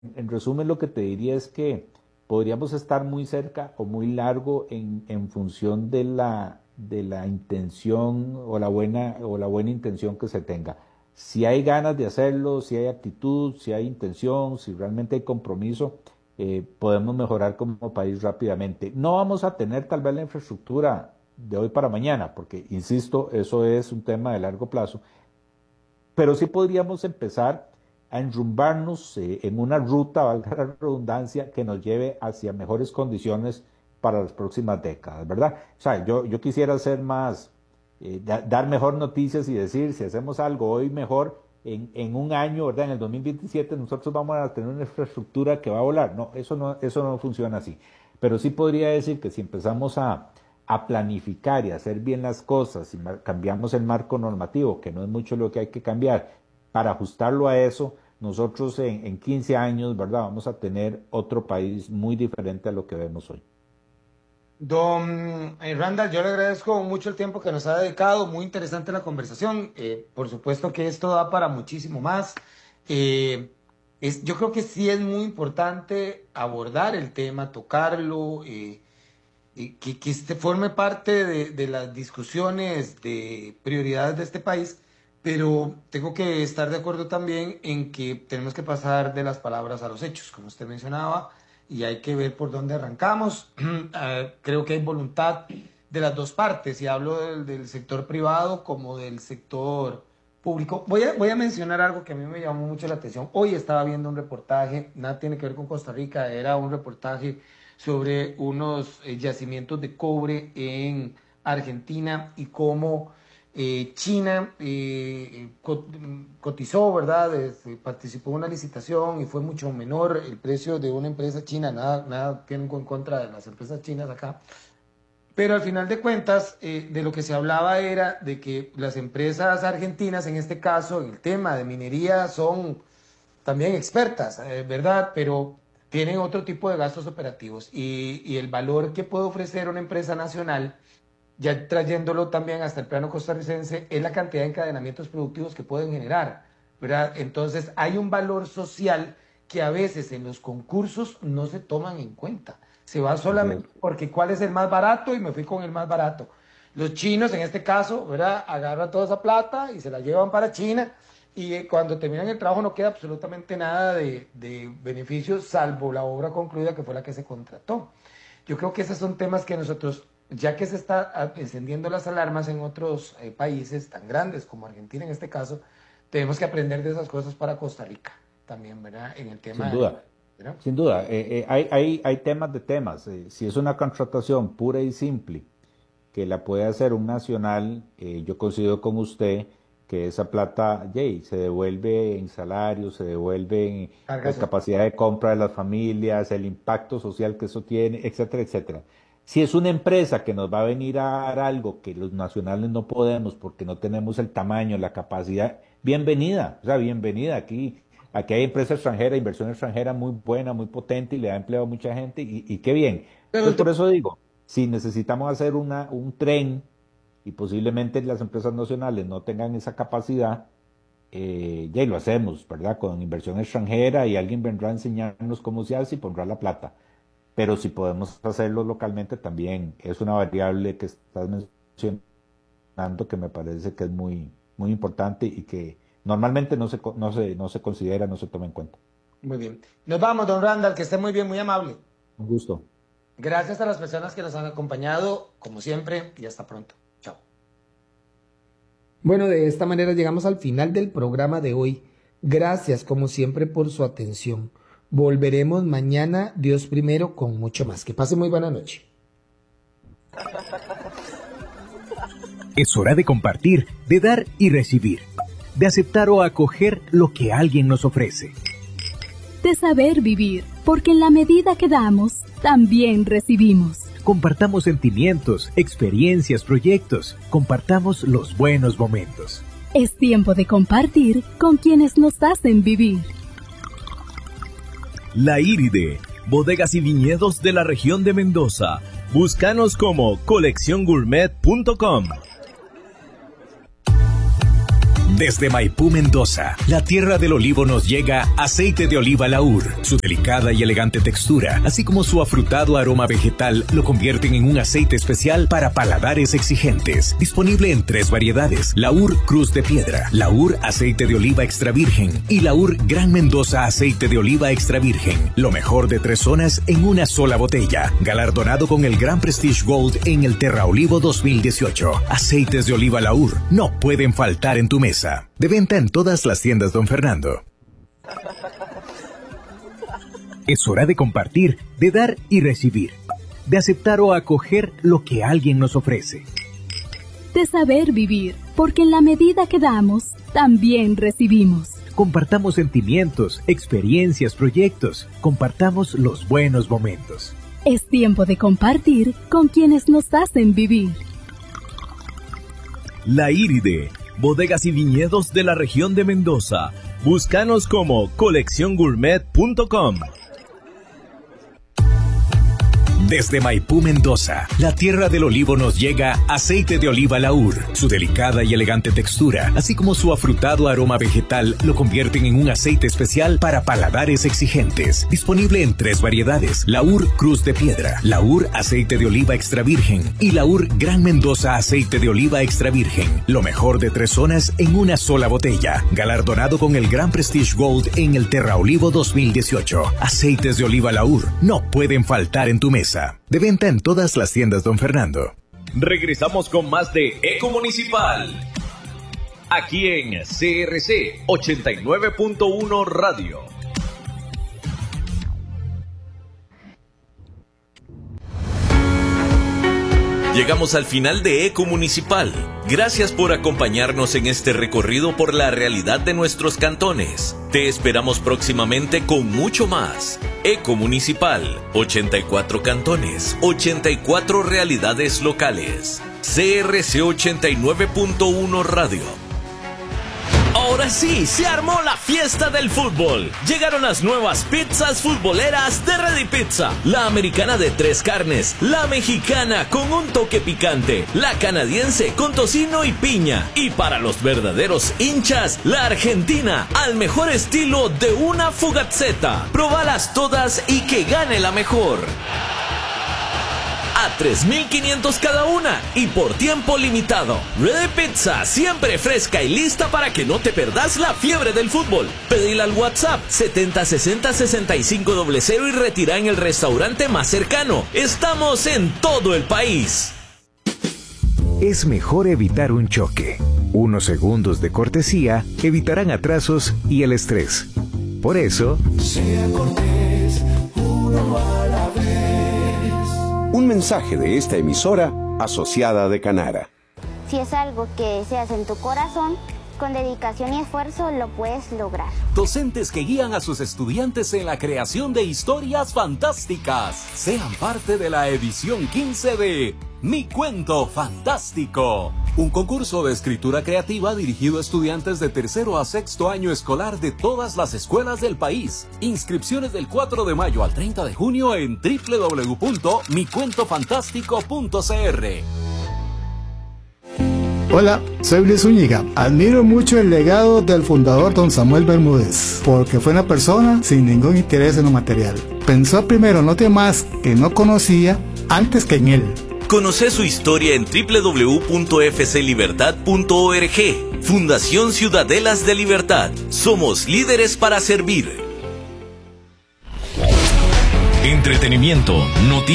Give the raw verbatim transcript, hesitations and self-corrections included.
en resumen lo que te diría es que podríamos estar muy cerca o muy largo en, en función de la, de la intención o la buena, o la buena intención que se tenga. Si hay ganas de hacerlo, si hay actitud, si hay intención, si realmente hay compromiso, eh, podemos mejorar como país rápidamente. No vamos a tener tal vez la infraestructura de hoy para mañana, porque, insisto, eso es un tema de largo plazo, pero sí podríamos empezar a enrumbarnos eh, en una ruta, valga la redundancia, que nos lleve hacia mejores condiciones para las próximas décadas, ¿verdad? O sea, yo, yo quisiera ser más, eh, da, dar mejor noticias y decir, si hacemos algo hoy mejor, en, en un año, ¿verdad? En el dos mil veintisiete nosotros vamos a tener una infraestructura que va a volar. No, eso no, eso no funciona así. Pero sí podría decir que si empezamos a, a planificar y a hacer bien las cosas, si cambiamos el marco normativo, que no es mucho lo que hay que cambiar, para ajustarlo a eso, nosotros en, en quince años, ¿verdad? Vamos a tener otro país muy diferente a lo que vemos hoy. Don eh, Randall, yo le agradezco mucho el tiempo que nos ha dedicado, muy interesante la conversación, eh, por supuesto que esto da para muchísimo más. Eh, es, yo creo que sí es muy importante abordar el tema, tocarlo, eh, y que, que este forme parte de, de las discusiones de prioridades de este país, pero tengo que estar de acuerdo también en que tenemos que pasar de las palabras a los hechos, como usted mencionaba, y hay que ver por dónde arrancamos. Uh, creo que hay voluntad de las dos partes, y hablo del, del sector privado como del sector público. Voy a, voy a mencionar algo que a mí me llamó mucho la atención. Hoy estaba viendo un reportaje, nada tiene que ver con Costa Rica, era un reportaje sobre unos eh, yacimientos de cobre en Argentina y cómo eh, China eh, cotizó, ¿verdad? Este, participó en una licitación y fue mucho menor el precio de una empresa china, nada, nada tienen en contra de las empresas chinas acá. Pero al final de cuentas, eh, de lo que se hablaba era de que las empresas argentinas, en este caso, en el tema de minería, son también expertas, eh, ¿verdad? Pero tienen otro tipo de gastos operativos y, y el valor que puede ofrecer una empresa nacional, ya trayéndolo también hasta el plano costarricense, es la cantidad de encadenamientos productivos que pueden generar, ¿verdad? Entonces hay un valor social que a veces en los concursos no se toman en cuenta. Se va solamente porque cuál es el más barato y me fui con el más barato. Los chinos en este caso, ¿verdad? Agarran toda esa plata y se la llevan para China, y cuando terminan el trabajo no queda absolutamente nada de, de beneficios, salvo la obra concluida que fue la que se contrató. Yo creo que esos son temas que nosotros, ya que se está encendiendo las alarmas en otros eh, países tan grandes como Argentina en este caso, tenemos que aprender de esas cosas para Costa Rica también, ¿verdad? En el tema Sin duda, de, sin duda. Eh, eh, hay, hay, hay temas de temas. Eh, si es una contratación pura y simple que la puede hacer un nacional, eh, yo coincido con usted que esa plata, yay, se devuelve en salarios, se devuelve en la capacidad de compra de las familias, el impacto social que eso tiene, etcétera, etcétera. Si es una empresa que nos va a venir a dar algo que los nacionales no podemos porque no tenemos el tamaño, la capacidad, bienvenida, o sea, bienvenida. Aquí, aquí hay empresa extranjera, inversión extranjera muy buena, muy potente y le da empleo a mucha gente y, y qué bien. Entonces, por eso digo, si necesitamos hacer una, un tren y posiblemente las empresas nacionales no tengan esa capacidad, eh, ya lo hacemos, ¿verdad? Con inversión extranjera y alguien vendrá a enseñarnos cómo se hace y pondrá la plata. Pero si podemos hacerlo localmente también es una variable que estás mencionando que me parece que es muy, muy importante y que normalmente no se, no se, no se considera, no se toma en cuenta. Muy bien. Nos vamos, don Randall, que esté muy bien, muy amable. Un gusto. Gracias a las personas que nos han acompañado, como siempre, y hasta pronto. Chao. Bueno, de esta manera llegamos al final del programa de hoy. Gracias, como siempre, por su atención. Volveremos mañana, Dios primero, con mucho más. Que pase muy buena noche. Es hora de compartir, de dar y recibir, de aceptar o acoger lo que alguien nos ofrece. De saber vivir, porque en la medida que damos, también recibimos. Compartamos sentimientos, experiencias, proyectos. Compartamos los buenos momentos. Es tiempo de compartir con quienes nos hacen vivir. La Iride, bodegas y viñedos de la región de Mendoza. Búscanos como colección gourmet punto com. Desde Maipú, Mendoza, la tierra del olivo, nos llega aceite de oliva Laur. Su delicada y elegante textura, así como su afrutado aroma vegetal, lo convierten en un aceite especial para paladares exigentes. Disponible en tres variedades: Laur Cruz de Piedra, Laur aceite de oliva extra virgen y Laur Gran Mendoza aceite de oliva extra virgen. Lo mejor de tres zonas en una sola botella. Galardonado con el Gran Prestige Gold en el Terra Olivo dos mil dieciocho. Aceites de oliva Laur no pueden faltar en tu mesa. De venta en todas las tiendas Don Fernando. Es hora de compartir, de dar y recibir, de aceptar o acoger lo que alguien nos ofrece. De saber vivir, porque en la medida que damos, también recibimos. Compartamos sentimientos, experiencias, proyectos. Compartamos los buenos momentos. Es tiempo de compartir con quienes nos hacen vivir. La Iride, bodegas y viñedos de la región de Mendoza. Búscanos como colección gourmet punto com. Desde Maipú, Mendoza, la tierra del olivo, nos llega aceite de oliva Laur. Su delicada y elegante textura, así como su afrutado aroma vegetal, lo convierten en un aceite especial para paladares exigentes. Disponible en tres variedades: Laur Cruz de Piedra, Laur aceite de oliva extra virgen y Laur Gran Mendoza aceite de oliva extra virgen. Lo mejor de tres zonas en una sola botella. Galardonado con el Gran Prestige Gold en el Terra Olivo dos mil dieciocho. Aceites de oliva Laur no pueden faltar en tu mesa. De venta en todas las tiendas Don Fernando. Regresamos con más de Eco Municipal. Aquí en C R C ochenta y nueve punto uno Radio. Llegamos al final de Eco Municipal. Gracias por acompañarnos en este recorrido por la realidad de nuestros cantones. Te esperamos próximamente con mucho más. Eco Municipal, ochenta y cuatro cantones, ochenta y cuatro realidades locales. C R C ochenta y nueve punto uno Radio. Ahora sí, se armó la fiesta del fútbol. Llegaron las nuevas pizzas futboleras de Ready Pizza. La americana de tres carnes, la mexicana con un toque picante, la canadiense con tocino y piña. Y para los verdaderos hinchas, la argentina al mejor estilo de una fugazzetta. Probalas todas y que gane la mejor. A tres mil quinientos cada una y por tiempo limitado. Ready Pizza, siempre fresca y lista para que no te perdas la fiebre del fútbol. Pedila al WhatsApp setenta sesenta sesenta y cinco cero cero y retira en el restaurante más cercano. Estamos en todo el país. Es mejor evitar un choque. Unos segundos de cortesía evitarán atrasos y el estrés. Por eso, sea cortés, uno a la vez. Un mensaje de esta emisora asociada de Canara. Si es algo que deseas en tu corazón, con dedicación y esfuerzo lo puedes lograr. Docentes que guían a sus estudiantes en la creación de historias fantásticas. Sean parte de la edición quince de Mi Cuento Fantástico. Un concurso de escritura creativa dirigido a estudiantes de tercero a sexto año escolar de todas las escuelas del país. Inscripciones del cuatro de mayo al treinta de junio en doble u doble u doble u punto mi cuento fantástico punto c r. Hola, soy Luis Zúñiga. Admiro mucho el legado del fundador don Samuel Bermúdez, porque fue una persona sin ningún interés en lo material. Pensó primero en los demás que no conocía antes que en él. Conoce su historia en doble u doble u doble u punto f c libertad punto org. Fundación Ciudadelas de Libertad. Somos líderes para servir. Entretenimiento, noticias.